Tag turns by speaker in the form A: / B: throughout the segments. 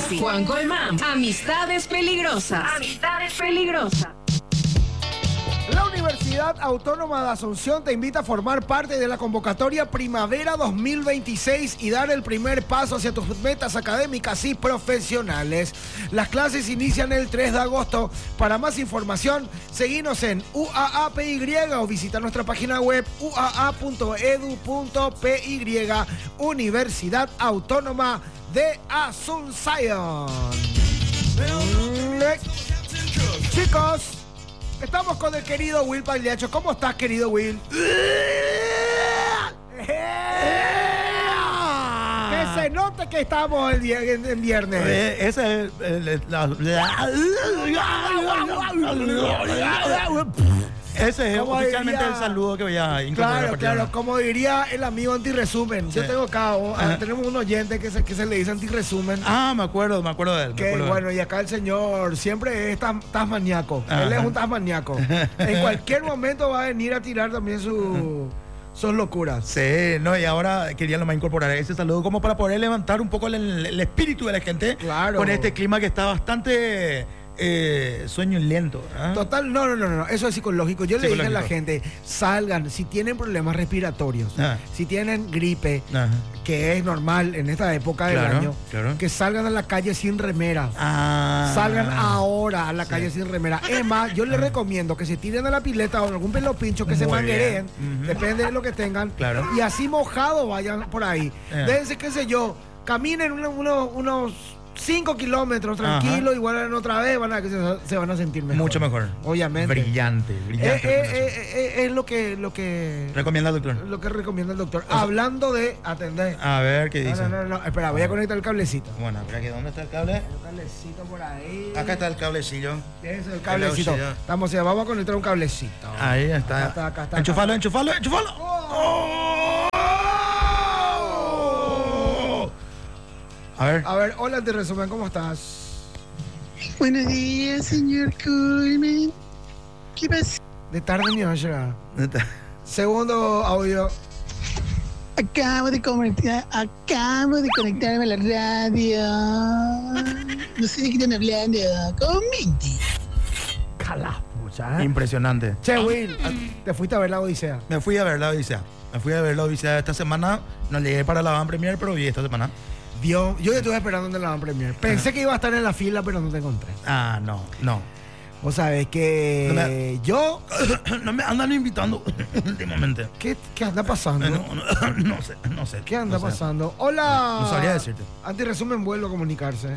A: Rossi, Juan Colmán. Amistades peligrosas. Amistades peligrosas.
B: La Universidad Autónoma de Asunción te invita a formar parte de la convocatoria Primavera 2026 y dar el primer paso hacia tus metas académicas y profesionales. Las clases inician el 3 de agosto. Para más información, seguinos en UAAPY o visita nuestra página web uaa.edu.py. Universidad Autónoma de Asunción. Chicos, estamos con el querido Will Pagliaccio. ¿Cómo estás, querido Will? Que se note que estamos el viernes.
C: Ese es ese es oficialmente el saludo que voy a incorporar.
B: Claro, como diría el amigo antiresumen. Sí. Yo tengo acá, tenemos un oyente que se le dice antiresumen.
C: Me acuerdo de él.
B: Bueno, y acá el señor siempre es tasmaniaco. Él es un tasmaniaco. En cualquier momento va a venir a tirar también sus locuras.
C: Sí, no, y ahora quería nomás incorporar ese saludo como para poder levantar un poco el espíritu de la gente.
B: Claro.
C: Con este clima que está bastante sueño lento.
B: Total, no, eso es psicológico. Yo le dije a la gente, salgan, si tienen problemas respiratorios, si tienen gripe, que es normal en esta época del año, que salgan a la calle sin remera. Salgan ahora a la calle sin remera. Es más, yo les recomiendo que se tiren a la pileta o algún pelo pincho, que se manguereen, depende de lo que tengan, y así mojado vayan por ahí. Déjense, qué sé yo, caminen unos 5 kilómetros tranquilo, y vuelven otra vez, se van a sentir mejor.
C: Mucho mejor.
B: Obviamente.
C: Brillante.
B: Es lo que
C: recomienda el doctor.
B: Lo que recomienda el doctor. Hablando de atender.
C: A ver qué dice.
B: No. Espera, voy a conectar el cablecito.
C: Bueno, espera, que ¿dónde está el cable?
B: El cablecito por ahí.
C: Acá está el cablecillo.
B: Ese es el cablecito. Vamos a conectar un cablecito.
C: Ahí está.
B: Acá está.
C: Enchufalo. A ver,
B: hola, te resumen, ¿cómo estás?
D: Buenos días, señor Coleman. ¿Qué pasa?
B: De tarde ni va a llegar. Segundo audio.
D: Acabo de conectarme a la radio. No sé de qué están hablando. Comente.
B: Calapucha,
C: impresionante.
B: Che, Will, ¿te fuiste a ver la Odisea?
C: Me fui a ver la Odisea esta semana. No llegué para la Van Premier, pero vi esta semana.
B: Yo ya estuve esperando en la Van Premier. Pensé que iba a estar en la fila, pero no te encontré.
C: No.
B: Vos sabés que yo...
C: No me andan invitando últimamente.
B: ¿Qué anda pasando?
C: No sé.
B: ¿Qué anda pasando? Hola.
C: No sabría decirte.
B: Antiresumen vuelve a comunicarse.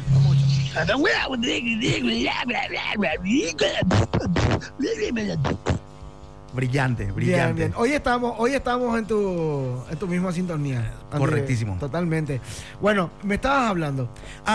C: Brillante.
B: Bien. Hoy estamos en tu misma sintonía.
C: Correctísimo.
B: Totalmente. Bueno, me estabas hablando.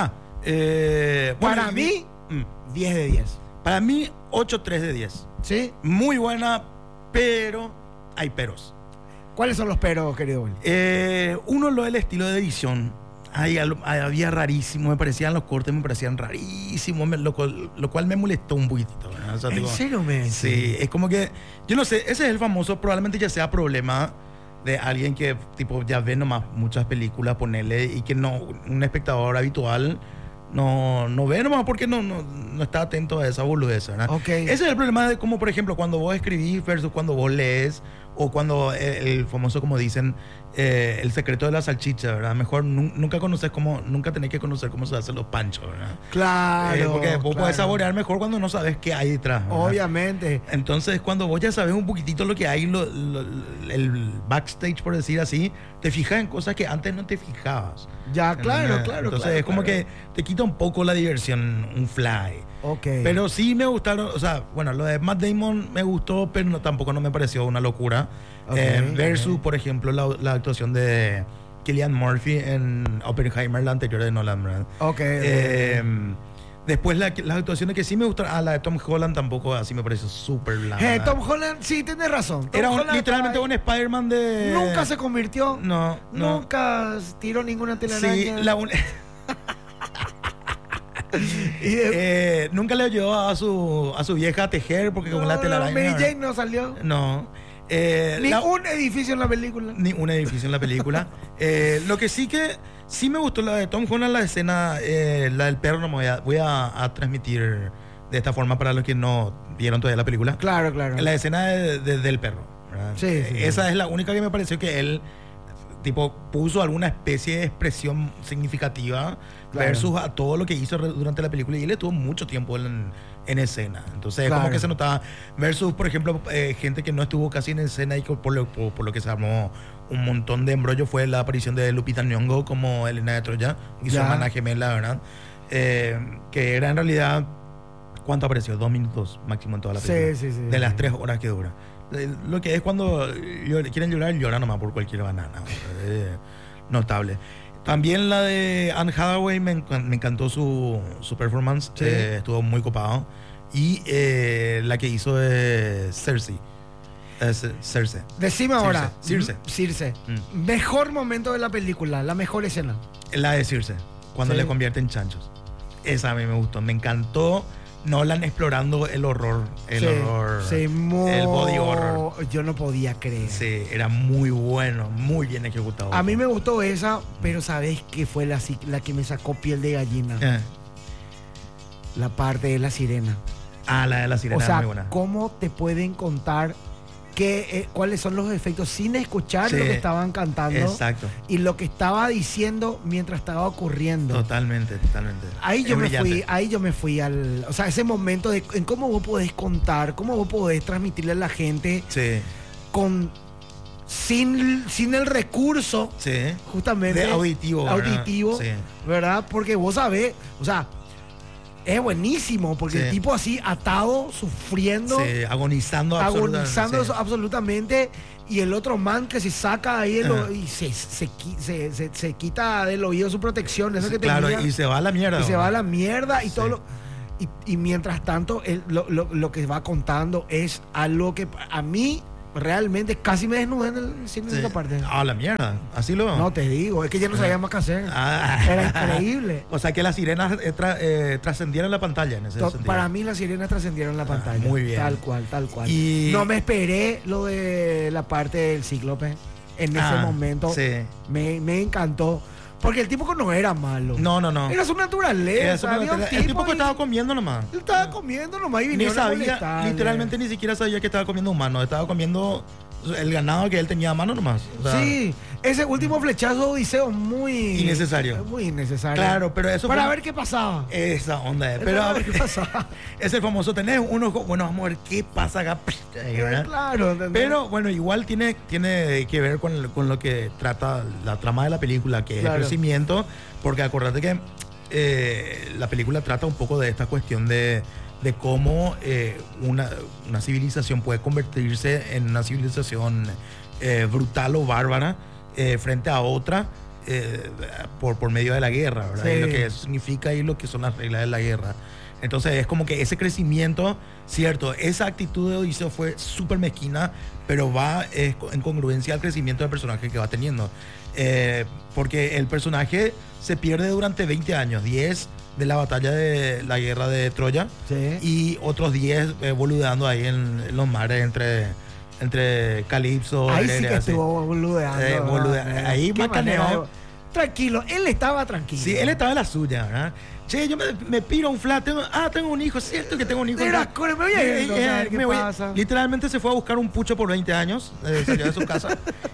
B: Para mí, 10 de 10.
C: Para mí, 8.3 de 10.
B: ¿Sí?
C: Muy buena, pero hay peros.
B: ¿Cuáles son los peros, querido Will?
C: Uno, lo del estilo de edición. Había rarísimo, me parecían los cortes, me parecían rarísimos, lo cual me molestó un poquitito. O sea,
B: ¿En serio, me?
C: Sí, es como que, yo no sé, ese es el famoso, probablemente ya sea problema de alguien que tipo ya ve nomás muchas películas, ponerle, y que no, un espectador habitual no ve nomás porque no está atento a esa boludez, ¿verdad?
B: Okay.
C: Ese es el problema de como, por ejemplo, cuando vos escribís versus cuando vos lees, o cuando el famoso, como dicen, el secreto de la salchicha, ¿verdad? Mejor nunca tenés que conocer cómo se hacen los panchos, ¿verdad?
B: Claro.
C: Porque vos podés saborear mejor cuando no sabes qué hay detrás, ¿verdad?
B: Obviamente.
C: Entonces, cuando vos ya sabes un poquitito lo que hay, el backstage, por decir así, te fijas en cosas que antes no te fijabas.
B: Ya, claro.
C: Entonces, es como que te quita un poco la diversión, un fly.
B: Okay.
C: Pero sí me gustaron, o sea, bueno, lo de Matt Damon me gustó, pero tampoco no me pareció una locura. Versus, por ejemplo, la actuación de Cillian Murphy en Oppenheimer, la anterior de Nolan, ¿verdad? Después las actuaciones que sí me gustaron, la de Tom Holland tampoco, así me pareció súper blanca.
B: Tom Holland, sí, tienes razón.
C: Era literalmente un Spider-Man de...
B: Nunca se convirtió.
C: No.
B: Nunca tiró ninguna telaraña.
C: Sí, nunca le ayudó a su vieja a tejer porque con la telaraña.
B: Mary Jane no salió.
C: No.
B: Un edificio en la película.
C: Ni un edificio en la película. Lo que sí me gustó la de Tom Holland, la escena, la del perro, no me voy a transmitir de esta forma para los que no vieron todavía la película.
B: Claro.
C: La escena del perro, ¿verdad?
B: Sí.
C: Esa es la única que me pareció que él tipo puso alguna especie de expresión significativa versus a todo lo que hizo durante la película, y él estuvo mucho tiempo en escena, entonces como que se notaba versus, por ejemplo, gente que no estuvo casi en escena y por lo que se armó un montón de embrollo fue la aparición de Lupita Nyong'o como Elena de Troya y su hermana gemela, ¿verdad? Que era en realidad, ¿cuánto apareció? 2 minutos máximo en toda la película,
B: sí,
C: de las 3 horas que dura. Lo que es cuando quieren llorar, lloran nomás por cualquier banana. Notable. También la de Anne Hathaway, me encantó su performance. Sí. Estuvo muy copado. Y la que hizo de Cersei. Cersei.
B: Decime ahora.
C: Circe.
B: Mejor momento de la película, la mejor escena.
C: La de Circe, cuando le convierte en chanchos. Esa a mí me gustó. Me encantó Nolan explorando el horror. El body horror.
B: Yo no podía creer.
C: Sí, era muy bueno, muy bien ejecutado.
B: A mí me gustó esa, pero ¿sabes qué fue la que me sacó piel de gallina? La parte de la sirena.
C: La de la sirena,
B: o sea,
C: muy buena.
B: ¿Cómo te pueden contar cuáles son los efectos sin escuchar lo que estaban cantando?
C: Exacto.
B: Y lo que estaba diciendo mientras estaba ocurriendo.
C: Totalmente.
B: Ahí yo me fui al... O sea, ese momento en cómo vos podés contar, cómo vos podés transmitirle a la gente sin el recurso justamente
C: de auditivo,
B: ¿verdad? Porque vos sabés, o sea, es buenísimo porque el tipo así atado, sufriendo,
C: agonizando
B: absolutamente, y el otro man que se saca ahí y se quita del oído su protección, eso que tenía,
C: y se va a la mierda.
B: Y todo y mientras tanto lo que va contando es algo que a mí realmente casi me desnudé en el cine de esta parte.
C: La mierda, así lo...
B: No, te digo, es que ya no sabía más qué hacer. Era increíble.
C: O sea que las sirenas trascendieron la pantalla en ese sentido.
B: Para mí las sirenas trascendieron la pantalla.
C: Muy bien.
B: Tal cual. Y no me esperé lo de la parte del cíclope en ese momento. Me encantó. Porque el tipo no era malo.
C: No.
B: Era su naturaleza.
C: El tipo que estaba comiendo nomás.
B: Él estaba comiendo nomás y vinieron a molestarle.
C: Literalmente ni siquiera sabía que estaba comiendo humano. Estaba comiendo el ganado que él tenía a mano nomás. O sea,
B: ese último flechazo de Odiseo muy...
C: innecesario.
B: Muy innecesario.
C: Claro, pero eso
B: para ver qué pasaba.
C: Esa onda. Pero a ver qué pasaba. Es el famoso, tenés unos... Bueno, vamos a ver qué pasa acá.
B: Claro. ¿Entendés?
C: Pero bueno, igual tiene que ver con lo que trata la trama de la película, que es el crecimiento. Porque acordate que la película trata un poco de esta cuestión de cómo una civilización puede convertirse en una civilización brutal o bárbara frente a otra por medio de la guerra, ¿verdad? Y lo que significa y lo que son las reglas de la guerra. Entonces es como que ese crecimiento, cierto, esa actitud de Odiseo fue súper mezquina, pero va en congruencia al crecimiento del personaje que va teniendo. Porque el personaje se pierde durante 20 años, 10 de la batalla de la guerra de Troya y otros 10 boludeando ahí en los mares entre Calipso.
B: Ahí sí que estuvo boludeando.
C: Ahí macaneo.
B: Tranquilo, él estaba tranquilo.
C: Sí, él estaba en la suya, ¿verdad? Che, yo me piro un flat, tengo un hijo, cierto que tengo un hijo.
B: Me voy a ir, ¿qué pasa?
C: Literalmente se fue a buscar un pucho por 20 años, salió de su casa.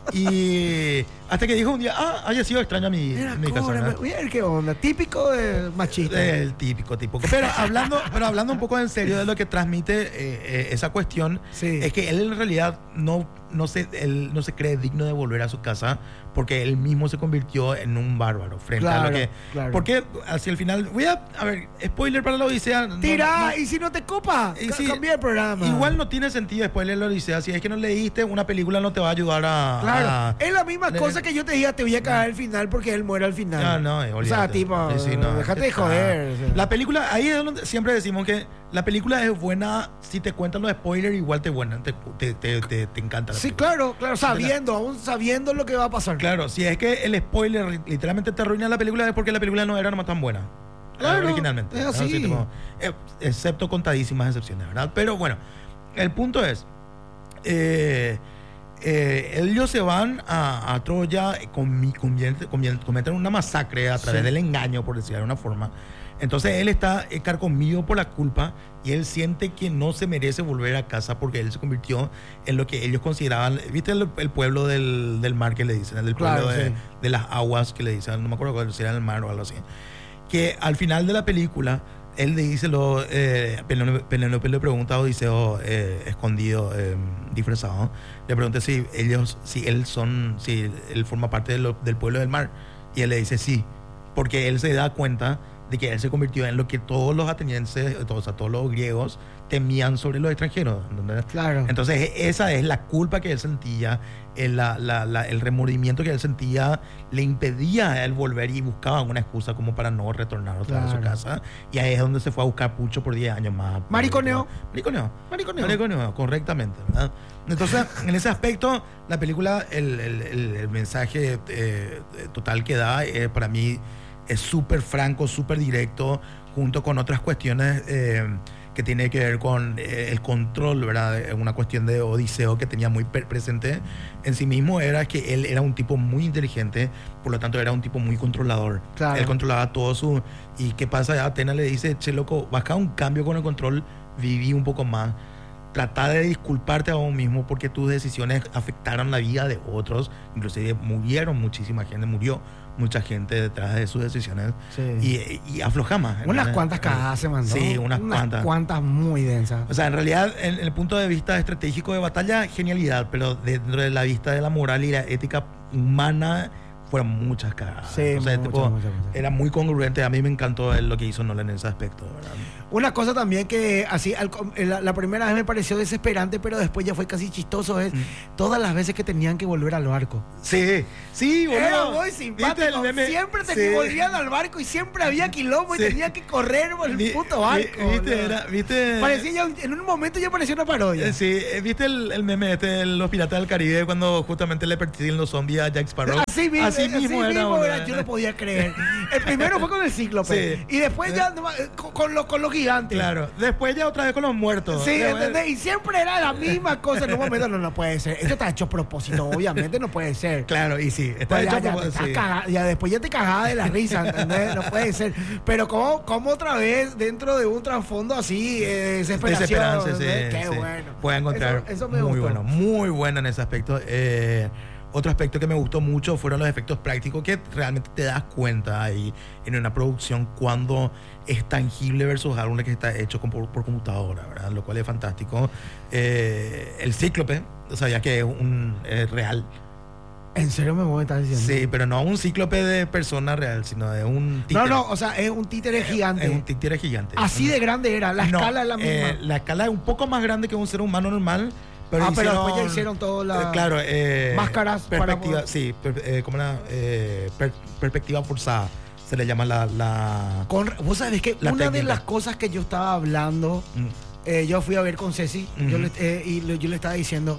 C: Y hasta que dijo un día, haya sido extraño a mi casa.
B: Me voy a ver qué onda, típico de machista.
C: El típico. Pero hablando un poco en serio de lo que transmite esa cuestión, es que él en realidad no se cree digno de volver a su casa porque él mismo se convirtió en un bárbaro frente a lo que... Claro. Porque hacia el final... A ver, spoiler para la Odisea...
B: ¡Tira! ¿Y si no te copa? Cambia el programa.
C: Igual no tiene sentido spoiler la Odisea. Si es que no leíste, una película no te va a ayudar a...
B: Claro. Es la misma cosa que yo te diga, te voy a cagar al final porque él muere al final.
C: Olvídate.
B: O sea, tipo... déjate de joder.
C: La película... Ahí es donde siempre decimos que la película es buena. Si te cuentan los spoilers, igual te encanta.
B: Sí, claro. Aún sabiendo lo que va a pasar.
C: Claro, si es que el spoiler literalmente te arruina la película es porque la película no era nomás tan buena.
B: Claro,
C: originalmente.
B: Es así.
C: Excepto contadísimas excepciones, ¿verdad? Pero bueno, el punto es ellos se van a Troya, cometen una masacre a través del engaño, por decirlo de una forma. Entonces él está carcomido por la culpa y él siente que no se merece volver a casa porque él se convirtió en lo que ellos consideraban, ¿viste el pueblo del mar que le dicen? El pueblo de las aguas que le dicen, no me acuerdo si era el mar o algo así. Que al final de la película, él le dice, Penélope le pregunta a Odiseo, escondido, disfrazado, le pregunta si él forma parte del pueblo del mar. Y él le dice sí, porque él se da cuenta de que él se convirtió en lo que todos los atenienses, todos los griegos temían sobre los extranjeros. ¿Entendés?
B: Claro.
C: Entonces esa es la culpa que él sentía, el remordimiento que él sentía le impedía a él volver y buscaba una excusa como para no retornar otra vez a su casa. Y ahí es donde se fue a buscar pucho por 10 años más.
B: Mariconeo,
C: correctamente, ¿verdad? Entonces, en ese aspecto, la película, el mensaje total que da, para mí, es súper franco, súper directo, junto con otras cuestiones que tiene que ver con el control, ¿verdad? Una cuestión de Odiseo que tenía muy presente en sí mismo era que él era un tipo muy inteligente, por lo tanto era un tipo muy controlador.
B: Claro.
C: Él controlaba todo su... ¿Y qué pasa? Atenas le dice, che, loco, baja un cambio con el control, viví un poco más. Trata de disculparte a vos mismo porque tus decisiones afectaron la vida de otros, inclusive murió mucha gente detrás de sus decisiones. Sí. Y afloja más.
B: Unas cuantas cagadas se mandó.
C: Sí, unas
B: cuantas muy densas.
C: O sea, en realidad, en el punto de vista estratégico de batalla, genialidad, pero dentro de la vista de la moral y la ética humana, fueron muchas cagadas.
B: Sí,
C: o sea, muchas. Era muy congruente. A mí me encantó lo que hizo Nolan en ese aspecto, ¿verdad?
B: Una cosa también que así la primera vez me pareció desesperante, pero después ya fue casi chistoso, es todas las veces que tenían que volver al barco.
C: Sí, boludo.
B: Era muy simpático. Siempre te volvían al barco y siempre había quilombo y tenía que correr por el puto barco.
C: ¿Viste?
B: Parecía en un momento ya parecía una parodia.
C: Sí, ¿viste el meme los Piratas del Caribe cuando justamente le persiguen los zombies a Jack Sparrow?
B: Así mismo era, yo no podía creer. El primero fue con el Cíclope. Sí. Y después ya con los gigantes.
C: Claro. Después ya otra vez con los muertos.
B: Sí, ¿entendés? Y siempre era la misma cosa. En un momento no puede ser. Esto está hecho a propósito, obviamente no puede ser.
C: Claro, y sí, está hecho a propósito.
B: Ya después ya te cagaba de la risa, ¿entendés? No puede ser. Pero como otra vez dentro de un trasfondo así, desesperación.
C: Sí.
B: Qué bueno.
C: Puede encontrar
B: eso me gustó.
C: Muy bueno en ese aspecto. Otro aspecto que me gustó mucho fueron los efectos prácticos, que realmente te das cuenta ahí en una producción cuando es tangible versus algo que está hecho por computadora, ¿verdad? Lo cual es fantástico. El Cíclope, o sea, ya que es un real.
B: ¿En serio me estás diciendo?
C: Sí, pero no un cíclope de persona real, sino de un títere.
B: No, o sea, es un títere gigante.
C: Es un títere gigante.
B: Así de grande era, la escala es la misma.
C: La escala es un poco más grande que un ser humano normal.
B: Pero después ya hicieron todas las máscaras.
C: Perspectiva, sí, como una perspectiva forzada. Se le llama
B: vos sabés que una técnica de las cosas que yo estaba hablando, yo fui a ver con Ceci, yo le estaba diciendo,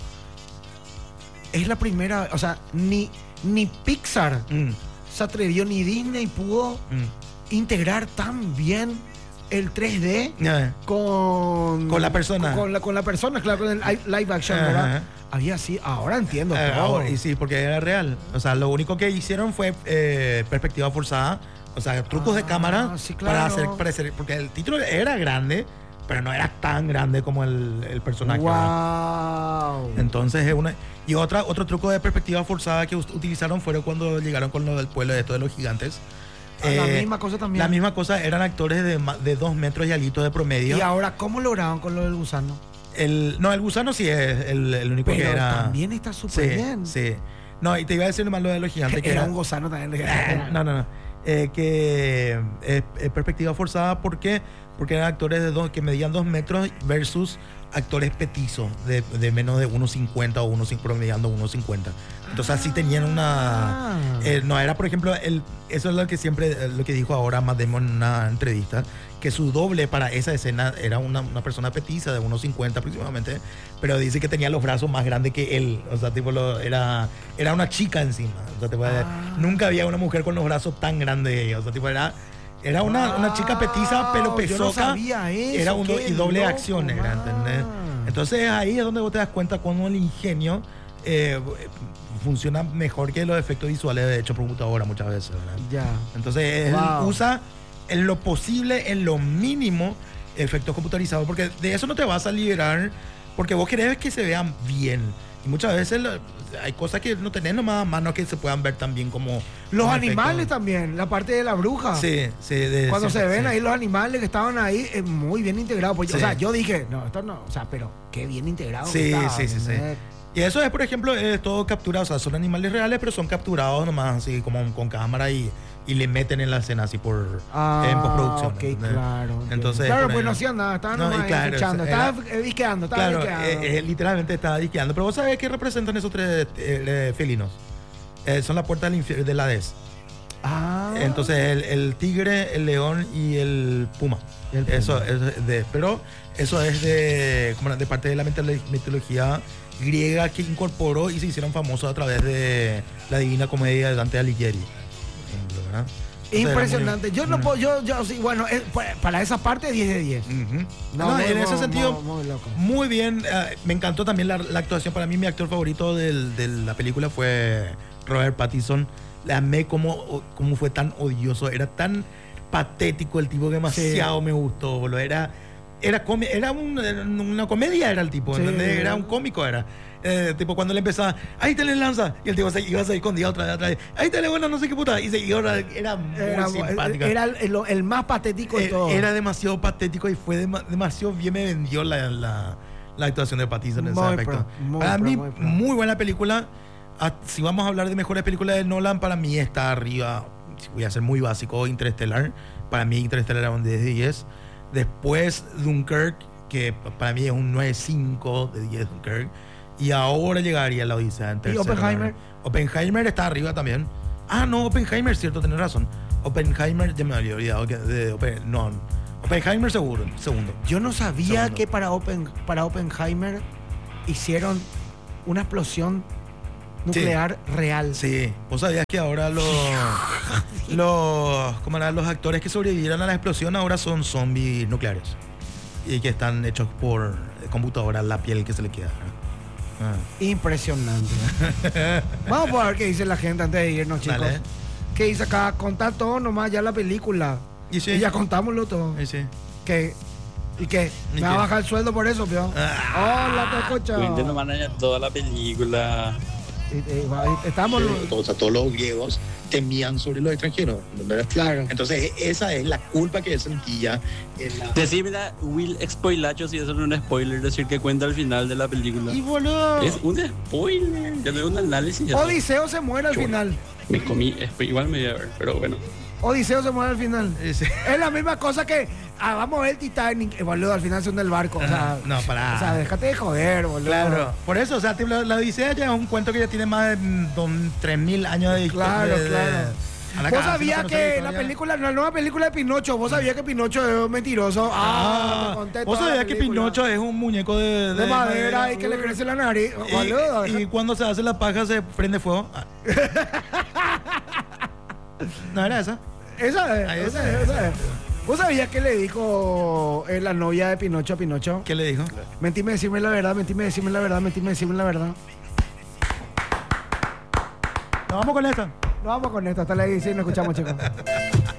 B: es la primera, o sea, ni Pixar se atrevió, ni Disney pudo integrar tan bien el 3D
C: con la persona.
B: Con la persona, claro, con el live action, ¿verdad? Había así, ahora entiendo todo.
C: Y sí, porque era real. O sea, lo único que hicieron fue perspectiva forzada, o sea, trucos de cámara,
B: sí, claro,
C: para hacer parecer, porque el título era grande, pero no era tan grande como el personaje.
B: Wow.
C: Entonces y otro truco de perspectiva forzada que utilizaron fueron cuando llegaron con lo del pueblo de los gigantes.
B: La misma cosa también.
C: La misma cosa, eran actores de 2 metros y alito de promedio.
B: ¿Y ahora cómo lograron con lo del gusano?
C: El gusano sí es el único que era.
B: Pero también está súper bien.
C: Sí. No, y te iba a decir nomás lo de los gigantes.
B: Que era un gusano también.
C: No. Que perspectiva forzada, ¿por qué? Porque eran actores que medían 2 metros versus actores petizos de menos de 1.50 o promediando 1.50. Entonces así tenían una... no era, por ejemplo, eso es lo que dijo ahora Matt Damon en una entrevista, que su doble para esa escena era una persona petiza de 1.50 aproximadamente, pero dice que tenía los brazos más grandes que él. O sea, tipo era una chica encima. O sea, nunca había una mujer con los brazos tan grandes. O sea, tipo era una chica petiza, pelo pesoca. Yo no
B: sabía eso.
C: Y doble acción, ¿entendés? Entonces ahí es donde vos te das cuenta cuando el ingenio funciona mejor que los efectos visuales de hecho por computadora muchas veces, ¿verdad?
B: Ya.
C: Entonces él usa en lo posible, en lo mínimo, efectos computarizados, porque de eso no te vas a liberar, porque vos querés que se vean bien. Y muchas veces hay cosas que no tenés nomás a mano que se puedan ver tan bien como...
B: Los animales también, la parte de la bruja.
C: Sí.
B: Cuando se ven ahí los animales que estaban ahí, muy bien integrados. Pues,
C: sí.
B: O sea, yo dije, no, esto no, o sea, pero qué bien integrado.
C: Sí. Y eso es, por ejemplo, es todo capturado, o sea, son animales reales, pero son capturados nomás así como con cámara y le meten en la escena así en postproducción.
B: Ok, claro.
C: Entonces,
B: claro, pues no hacían nada, estaban nomás escuchando, estaban disqueando,
C: literalmente estaba disqueando. Pero vos sabés qué representan esos tres felinos. Son la puerta del Hades. Entonces el tigre, el león y el puma. Pero eso es de parte de la mitología griega que incorporó y se hicieron famosos a través de la Divina Comedia de Dante Alighieri. ¿Verdad?
B: Impresionante. Yo no puedo, yo sí, bueno, para esa parte 10 de 10.
C: En ese sentido, muy bien. Me encantó también la actuación. Para mí, mi actor favorito de la película fue Robert Pattinson. Le amé cómo fue tan odioso, era tan patético el tipo, demasiado me gustó, boludo. Era una comedia, era el tipo, ¿entendés? Era un cómico, era. Tipo cuando le empezaba, ahí te le lanza, y el tipo iba a salir con Dios otra vez, ahí te le bueno, no sé qué puta, y ahora era muy simpático.
B: Era el más patético de todo.
C: Era demasiado patético y fue demasiado bien, me vendió la actuación de Pattinson en ese aspecto. Para mí, muy buena película. Si vamos a hablar de mejores películas de Nolan, para mí está arriba, voy a ser muy básico, Interestelar. Para mí Interestelar era un 10 de 10. Después Dunkirk, que para mí es un 9.5 de 10 Dunkirk. Y ahora llegaría la Odisea en tercer lugar. Oppenheimer está arriba también. No, Oppenheimer, cierto, tenés razón. Oppenheimer, ya me había olvidado Oppenheimer segundo.
B: Yo no sabía que para Oppenheimer hicieron una explosión nuclear real.
C: Sí, vos sabías que ahora los actores que sobrevivieron a la explosión ahora son zombies nucleares y que están hechos por computadora, la piel que se le queda.
B: Impresionante. Vamos a ver qué dice la gente antes de irnos, chicos. Dale. ¿Qué dice acá? Contar todo nomás ya la película. Y ya contámoslo todo.
C: Y sí.
B: ¿Y qué? ¿Me va a bajar el sueldo por eso, pio? Hola, te escucho.
E: Cuenten nomás toda la película.
B: Estamos
F: todos los griegos temían sobre los extranjeros, ¿verdad?
B: Claro.
F: Entonces esa es la culpa que él sentía.
E: Decime, Will spoilacho, si eso no es un spoiler, decir que cuenta al final de la película.
B: Y boludo,
E: es un spoiler, ya no es un análisis.
B: Odiseo se muere al final.
E: Me comí, igual me voy a ver, pero bueno.
B: Odiseo se muere al final. Sí. Es la misma cosa que vamos a ver el Titanic, boludo, al final se hunde el barco. O sea,
C: no, pará.
B: O sea, déjate de joder, boludo.
C: Claro, por eso, o sea, la Odisea ya es un cuento que ya tiene más de 3.000 años de
B: historia. Claro. Vos sabías que la nueva película de Pinocho, vos sabías que Pinocho es mentiroso. Te conté.
C: Vos sabías que Pinocho es un muñeco de
B: madera y que le crece la nariz.
C: Y cuando se hace la paja se prende fuego. No era esa.
B: Esa es. ¿Vos sabías qué le dijo la novia de Pinocho a Pinocho?
C: ¿Qué le dijo?
B: Mentime, decirme la verdad, mentime, decirme la verdad, mentime, decirme la verdad.
C: Nos vamos con esta.
B: Hasta la edición, nos escuchamos, chicos.